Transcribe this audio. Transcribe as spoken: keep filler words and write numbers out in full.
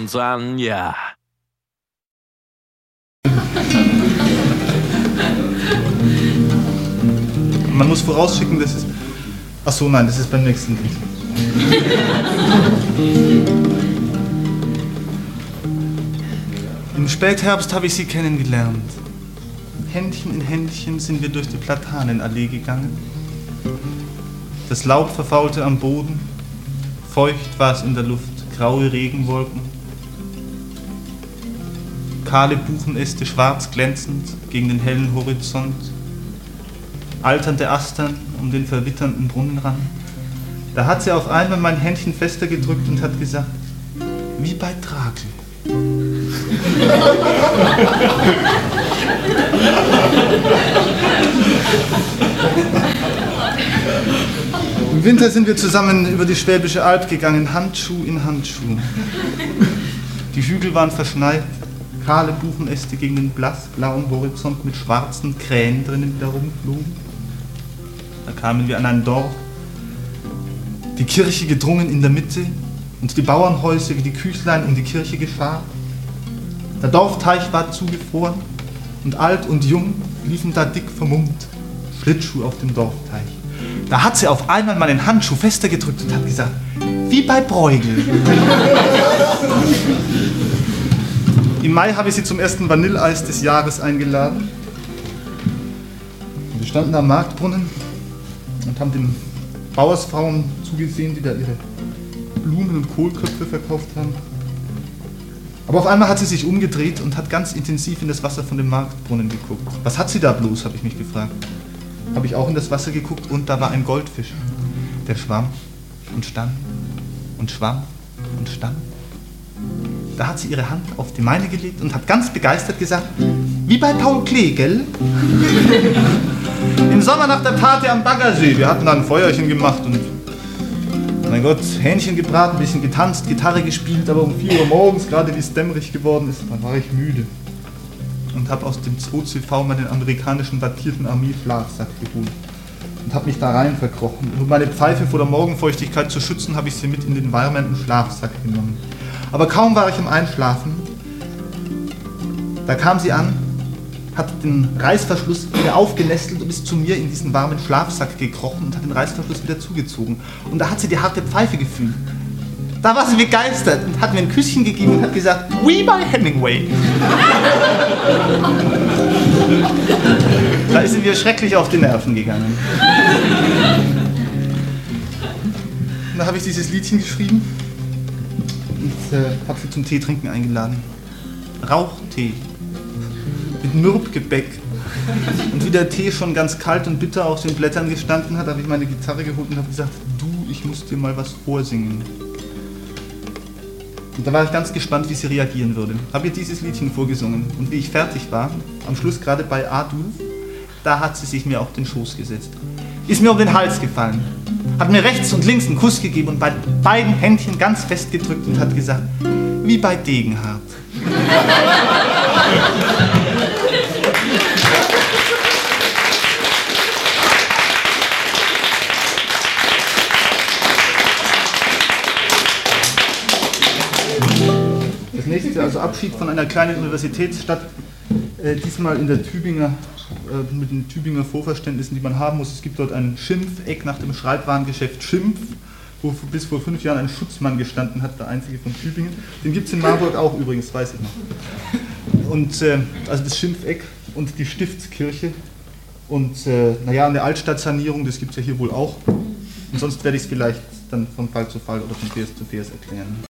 uns an, ja. Man muss vorausschicken, das ist... Ach so, nein, das ist beim nächsten Lied. Im Spätherbst habe ich sie kennengelernt. Händchen in Händchen sind wir durch die Platanenallee gegangen. Das Laub verfaulte am Boden, feucht war es in der Luft, graue Regenwolken. Kahle Buchenäste schwarz glänzend gegen den hellen Horizont. Alternde Astern um den verwitternden Brunnenrand. Da hat sie auf einmal mein Händchen fester gedrückt und hat gesagt, wie bei Drakel. Im Winter sind wir zusammen über die Schwäbische Alb gegangen, Handschuh in Handschuh. Die Hügel waren verschneit, kahle Buchenäste gegen den blassblauen Horizont mit schwarzen Krähen drinnen, die da rumflogen. Da kamen wir an ein Dorf, die Kirche gedrungen in der Mitte und die Bauernhäuser wie die Küchlein um die Kirche geschart. Der Dorfteich war zugefroren und alt und jung liefen da dick vermummt, Schlittschuh auf dem Dorfteich. Da hat sie auf einmal meinen Handschuh fester gedrückt und hat gesagt, wie bei Bruegel. Im Mai habe ich sie zum ersten Vanilleeis des Jahres eingeladen. Wir standen am Marktbrunnen und haben den Bauersfrauen zugesehen, die da ihre Blumen und Kohlköpfe verkauft haben. Aber auf einmal hat sie sich umgedreht und hat ganz intensiv in das Wasser von dem Marktbrunnen geguckt. Was hat sie da bloß, habe ich mich gefragt. Habe ich auch in das Wasser geguckt und da war ein Goldfisch. Der schwamm und stand und schwamm und stand. Da hat sie ihre Hand auf die meine gelegt und hat ganz begeistert gesagt, wie bei Paul Klee, gell? Im Sommer nach der Party am Baggersee. Wir hatten da ein Feuerchen gemacht und, mein Gott, Hähnchen gebraten, ein bisschen getanzt, Gitarre gespielt, aber um vier Uhr morgens, gerade wie es dämmerig geworden ist, dann war ich müde. Und habe aus dem zwei C V meinen amerikanischen wattierten Armeeschlafsack geholt und habe mich da rein verkrochen. Und um meine Pfeife vor der Morgenfeuchtigkeit zu schützen, habe ich sie mit in den warmen Schlafsack genommen. Aber kaum war ich im Einschlafen, da kam sie an, hat den Reißverschluss wieder aufgenestelt und ist zu mir in diesen warmen Schlafsack gekrochen und hat den Reißverschluss wieder zugezogen. Und da hat sie die harte Pfeife gefühlt. Da war sie begeistert und hat mir ein Küsschen gegeben und hat gesagt, wie bei Hemingway. Da ist sie mir schrecklich auf die Nerven gegangen. Und da habe ich dieses Liedchen geschrieben und äh, habe sie zum Teetrinken eingeladen. Rauchtee mit Mürbgebäck. Und wie der Tee schon ganz kalt und bitter auf den Blättern gestanden hat, habe ich meine Gitarre geholt und habe gesagt, du, ich muss dir mal was vorsingen. Und da war ich ganz gespannt, wie sie reagieren würde. Habe ihr dieses Liedchen vorgesungen. Und wie ich fertig war, am Schluss gerade bei Adolf, da hat sie sich mir auf den Schoß gesetzt. Ist mir um den Hals gefallen. Hat mir rechts und links einen Kuss gegeben und bei beiden Händchen ganz fest gedrückt und hat gesagt, wie bei Degenhardt. Das nächste, also Abschied von einer kleinen Universitätsstadt, äh, diesmal in der Tübinger, äh, mit den Tübinger Vorverständnissen, die man haben muss. Es gibt dort ein Schimpfeck nach dem Schreibwarengeschäft Schimpf, wo bis vor fünf Jahren ein Schutzmann gestanden hat, der einzige von Tübingen. Den gibt es in Marburg auch übrigens, weiß ich noch. Und äh, also das Schimpfeck und die Stiftskirche und äh, naja, eine Altstadtsanierung, das gibt es ja hier wohl auch. Und sonst werde ich es vielleicht dann von Fall zu Fall oder von Vers zu Vers erklären.